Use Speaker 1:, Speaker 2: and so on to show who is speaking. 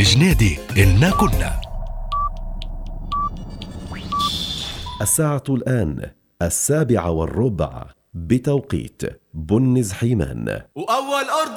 Speaker 1: جنادي إنا كنا.
Speaker 2: الساعة الآن 7:15 بتوقيت بنز حيمان.
Speaker 3: وأول أرض